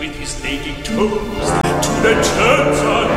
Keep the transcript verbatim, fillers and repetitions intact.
with his naked toes to the church on